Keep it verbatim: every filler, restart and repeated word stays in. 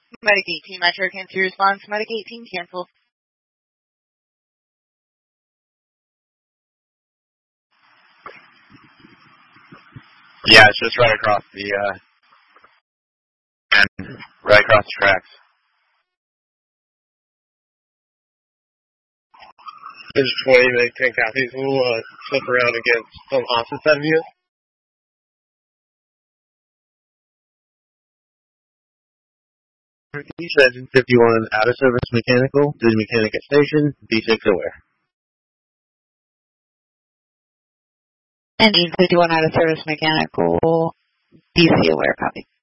Medic eighteen, Metro Cancer response. Medic eighteen, cancel. Yeah, it's just right across the, uh, and right across the tracks. This is twenty, Medic ten copies. We'll, uh, flip around against on opposite side of you. Engine fifty-one out of service mechanical, duty mechanic at station, D six aware. Engine fifty-one out of service mechanical, D C aware, copy.